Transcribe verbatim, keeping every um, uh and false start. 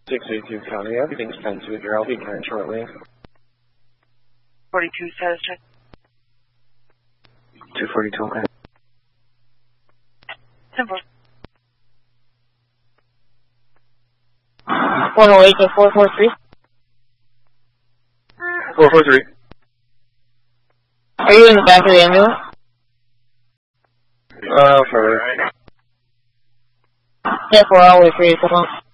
six eighty-two County, everything's ten two here. I'll be current shortly. forty-two status check. two forty-two, okay. Simple. one oh eight to four four three. four four three. Are you in the back of the ambulance? Uh, further. ten four, I'll wait for you to come on.